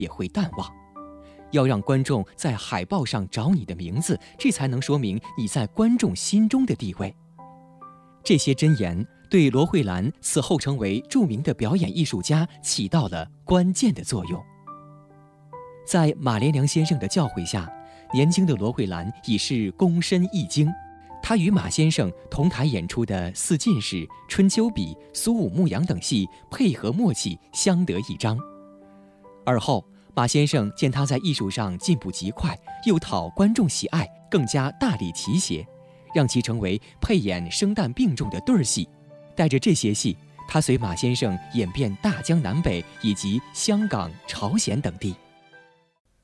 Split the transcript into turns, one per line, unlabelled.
也会淡忘。要让观众在海报上找你的名字，这才能说明你在观众心中的地位。这些箴言对罗慧兰此后成为著名的表演艺术家起到了关键的作用。在马连良先生的教诲下，年轻的罗慧兰已是躬身一经。她与马先生同台演出的《四进士》《春秋笔》《苏武牧羊》等戏配合默契，相得益彰。而后马先生见他在艺术上进步极快，又讨观众喜爱，更加大力提携，让其成为配演生旦并重的对儿戏。带着这些戏，他随马先生演遍大江南北以及香港、朝鲜等地。